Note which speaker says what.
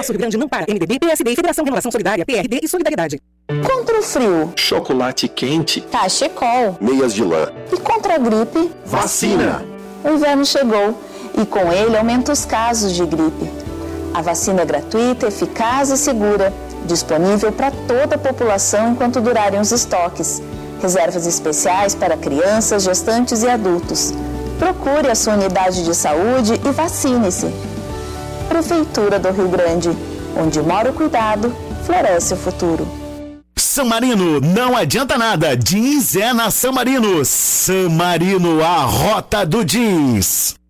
Speaker 1: Nosso Rio Grande não para. MDB, PSD, Federação Renovação Solidária, PRD e Solidariedade.
Speaker 2: Contra o frio,
Speaker 3: chocolate quente,
Speaker 2: cachecol.
Speaker 4: Meias de lã.
Speaker 2: E contra a gripe,
Speaker 4: Vacina.
Speaker 2: O inverno chegou e com ele aumenta os casos de gripe. A vacina é gratuita, eficaz e segura, disponível para toda a população enquanto durarem os estoques. Reservas especiais para crianças, gestantes e adultos. Procure a sua unidade de saúde e vacine-se. Prefeitura do Rio Grande, onde mora o cuidado, floresce o futuro.
Speaker 5: San Marino, não adianta nada, jeans é na San Marino. San Marino, a rota do jeans.